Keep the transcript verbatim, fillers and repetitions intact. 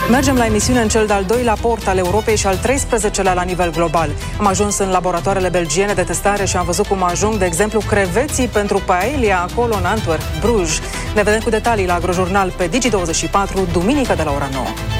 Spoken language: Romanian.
Mergem la emisiune în cel de-al doilea port al Europei și al treisprezecelea la nivel global. Am ajuns în laboratoarele belgiene de testare și am văzut cum ajung, de exemplu, creveții pentru paelia acolo în Antwerp, Bruj. Ne vedem cu detalii la Agrojurnal pe Digi douăzeci și patru, duminică de la ora nouă.